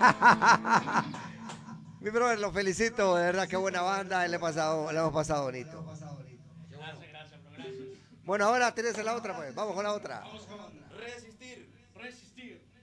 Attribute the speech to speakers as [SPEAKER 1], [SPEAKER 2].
[SPEAKER 1] Mi brother, lo felicito, de verdad, qué buena banda, le hemos pasado bonito.
[SPEAKER 2] Gracias, gracias, bro, gracias.
[SPEAKER 1] Bueno, ahora tienes la otra, pues, vamos con la otra.
[SPEAKER 2] Vamos con otra. Resistir. Resistir.